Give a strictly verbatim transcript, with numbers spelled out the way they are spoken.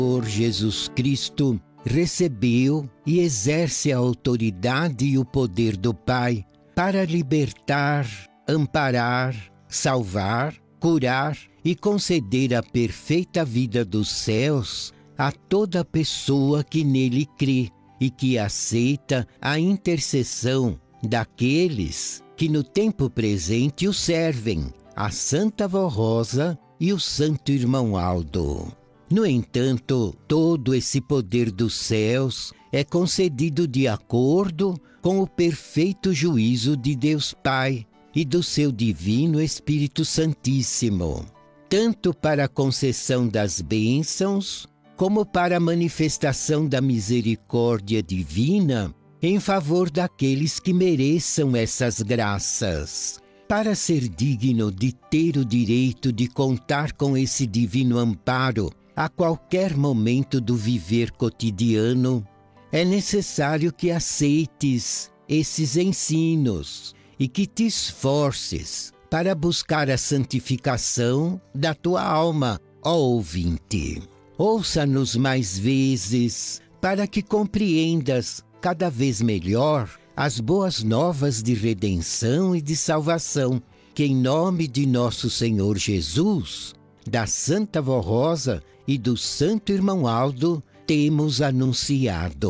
Senhor Jesus Cristo recebeu e exerce a autoridade e o poder do Pai para libertar, amparar, salvar, curar e conceder a perfeita vida dos céus a toda pessoa que nele crê e que aceita a intercessão daqueles que no tempo presente o servem, a Santa Vó Rosa e o Santo Irmão Aldo. No entanto, todo esse poder dos céus é concedido de acordo com o perfeito juízo de Deus Pai e do seu Divino Espírito Santíssimo, tanto para a concessão das bênçãos, como para a manifestação da misericórdia divina em favor daqueles que mereçam essas graças. Para ser digno de ter o direito de contar com esse divino amparo a qualquer momento do viver cotidiano, é necessário que aceites esses ensinos e que te esforces para buscar a santificação da tua alma, ó ouvinte. Ouça-nos mais vezes para que compreendas cada vez melhor as boas novas de redenção e de salvação que, em nome de nosso Senhor Jesus, da Santa Vó Rosa e do Santo Irmão Aldo, temos anunciado.